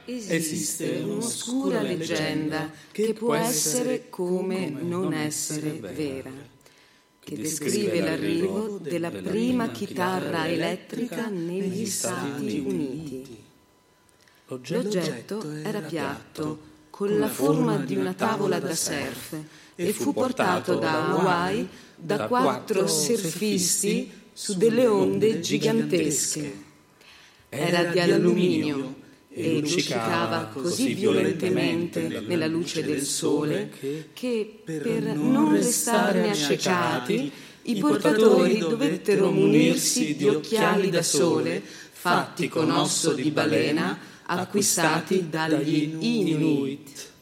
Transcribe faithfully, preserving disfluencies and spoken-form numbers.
Esiste un'oscura leggenda che può essere come non essere vera, che descrive l'arrivo della prima chitarra elettrica negli Stati Uniti. L'oggetto era piatto, con la forma di una tavola da surf, e fu portato da Hawaii da quattro surfisti su delle onde gigantesche. Era di alluminio e luccicava così violentemente nella luce del sole che, per non restare accecati, i portatori dovettero munirsi di occhiali da sole fatti con osso di balena acquistati dagli Inuit.